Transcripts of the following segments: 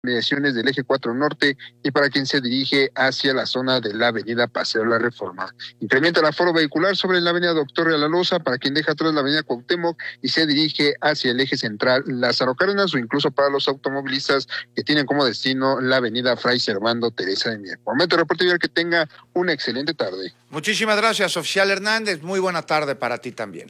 inmediaciones del eje 4 Norte y para quien se dirige hacia la zona de la avenida Paseo de la Reforma. Incrementa el aforo vehicular sobre la avenida Doctor de la Loza para quien deja atrás la avenida Cuauhtémoc y se dirige hacia el eje central Lázaro Cárdenas, o incluso para los automovilistas que tienen como destino la avenida Fray Servando Teresa de Mier. Momento de reporte, que tenga una excelente tarde. Muchísimas gracias, oficial Hernández. Muy buena tarde para ti también.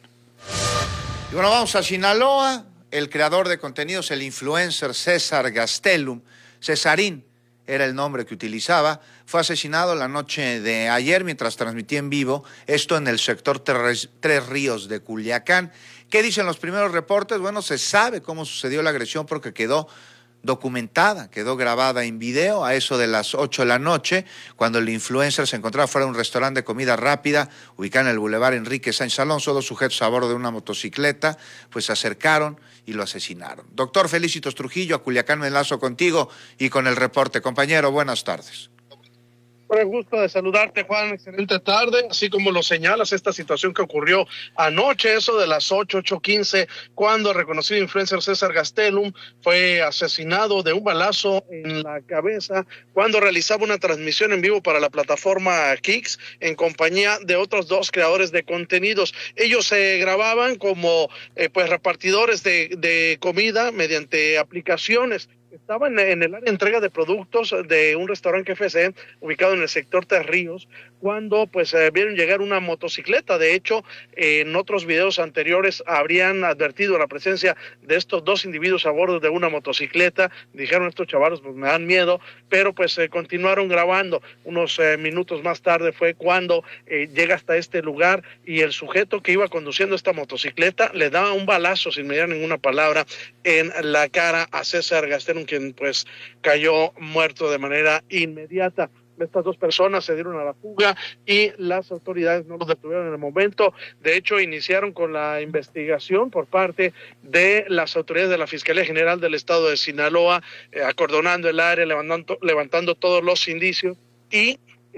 Y bueno, vamos a Sinaloa. El creador de contenidos, el influencer César Gastelum, Cesarín era el nombre que utilizaba, fue asesinado la noche de ayer mientras transmitía en vivo, esto en el sector Tres Ríos de Culiacán. ¿Qué dicen los primeros reportes? Bueno, se sabe cómo sucedió la agresión porque quedó documentada, quedó grabada en video a eso de las 8 de la noche, cuando el influencer se encontraba fuera de un restaurante de comida rápida, ubicado en el Boulevard Enrique Sánchez Alonso. Dos sujetos a bordo de una motocicleta, pues se acercaron y lo asesinaron. Doctor Felicitos Trujillo, a Culiacán me enlazo contigo y con el reporte. Compañero, buenas tardes. Con el gusto de saludarte, Juan, excelente tarde. Así como lo señalas, esta situación que ocurrió anoche, eso de las 8:15, cuando el reconocido influencer César Gastelum fue asesinado de un balazo en la cabeza cuando realizaba una transmisión en vivo para la plataforma Kicks en compañía de otros dos creadores de contenidos. Ellos se grababan como pues repartidores de comida mediante aplicaciones. Estaban en el área de entrega de productos de un restaurante KFC ubicado en el sector Tres Ríos, cuando pues vieron llegar una motocicleta. De hecho, en otros videos anteriores habrían advertido la presencia de estos dos individuos a bordo de una motocicleta. Dijeron, estos chavalos pues me dan miedo, pero pues continuaron grabando. Unos minutos más tarde fue cuando llega hasta este lugar y el sujeto que iba conduciendo esta motocicleta le da un balazo sin mediar ninguna palabra en la cara a César Gastelum, quien pues cayó muerto de manera inmediata. Estas dos personas se dieron a la fuga y las autoridades no los detuvieron en el momento. De hecho, iniciaron con la investigación por parte de las autoridades de la Fiscalía General del Estado de Sinaloa, acordonando el área, levantando todos los indicios, y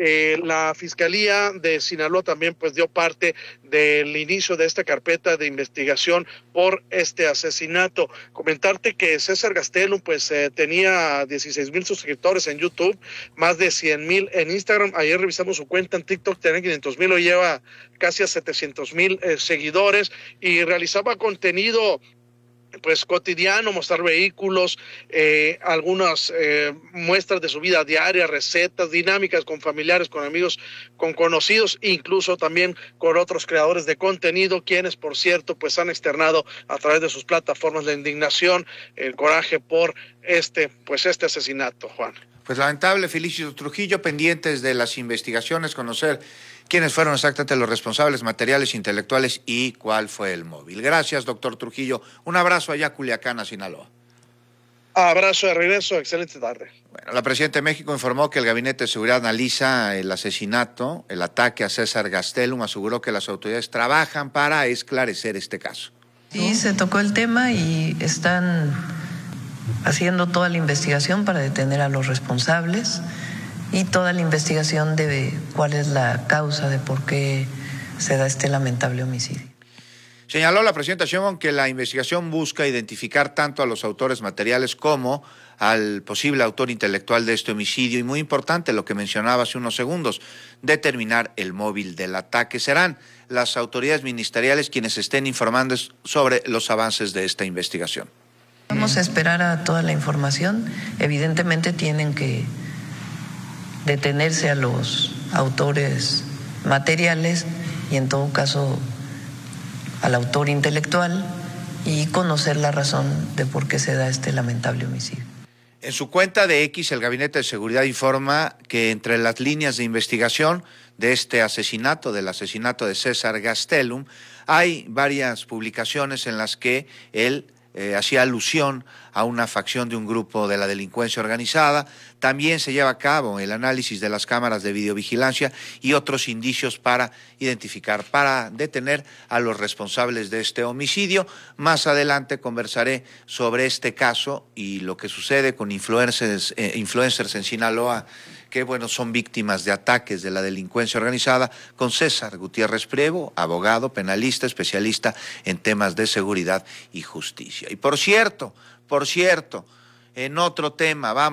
la Fiscalía de Sinaloa también pues dio parte del inicio de esta carpeta de investigación por este asesinato. Comentarte que César Gastelum pues tenía 16,000 suscriptores en YouTube, más de 100,000 en Instagram. Ayer revisamos su cuenta en TikTok, tenía 500,000, lo lleva casi a 700,000 seguidores, y realizaba contenido pues cotidiano, mostrar vehículos, algunas muestras de su vida diaria, recetas, dinámicas con familiares, con amigos, con conocidos, incluso también con otros creadores de contenido, quienes por cierto pues han externado a través de sus plataformas la indignación, el coraje por este asesinato, Juan. Pues lamentable, Felicitos Trujillo, pendientes de las investigaciones, conocer quiénes fueron exactamente los responsables materiales, intelectuales y cuál fue el móvil. Gracias, doctor Trujillo. Un abrazo allá a Culiacán, a Sinaloa. Abrazo de regreso, excelente tarde. Bueno, la presidenta de México informó que el Gabinete de Seguridad analiza el asesinato, el ataque a César Gastelum. Aseguró que las autoridades trabajan para esclarecer este caso. Sí, se tocó el tema y están haciendo toda la investigación para detener a los responsables y toda la investigación de cuál es la causa de por qué se da este lamentable homicidio. Señaló la presidenta Sheinbaum que la investigación busca identificar tanto a los autores materiales como al posible autor intelectual de este homicidio, y muy importante lo que mencionaba hace unos segundos, determinar el móvil del ataque. Serán las autoridades ministeriales quienes estén informando sobre los avances de esta investigación. Vamos a esperar a toda la información. Evidentemente tienen que detenerse a los autores materiales y en todo caso al autor intelectual y conocer la razón de por qué se da este lamentable homicidio. En su cuenta de X, el Gabinete de Seguridad informa que entre las líneas de investigación de este asesinato, del asesinato de César Gastelum, hay varias publicaciones en las que él hacía alusión a una facción de un grupo de la delincuencia organizada. También se lleva a cabo el análisis de las cámaras de videovigilancia y otros indicios para identificar, para detener a los responsables de este homicidio. Más adelante conversaré sobre este caso y lo que sucede con influencers en Sinaloa, que bueno, son víctimas de ataques de la delincuencia organizada, con César Gutiérrez Priego, abogado, penalista, especialista en temas de seguridad y justicia. Y por cierto, en otro tema. Vamos.